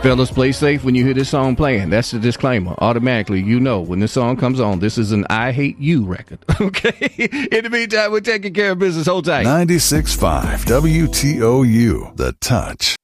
Fellas, play safe when you hear this song playing. That's the disclaimer. Automatically, you know when this song comes on, this is an I Hate You record. Okay? In the meantime, we're taking care of business. Hold tight. 96.5 WTOU, The Touch.